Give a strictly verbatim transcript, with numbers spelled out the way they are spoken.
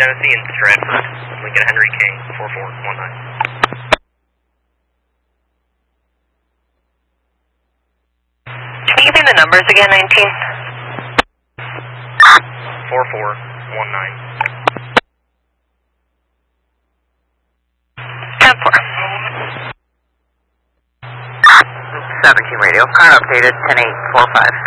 Tennessee in Stratford, Lincoln Henry King, four four one nine. Can you give me the numbers again, nineteen? four four one nine. ten four. seventeen radio, current updated, ten eight four five.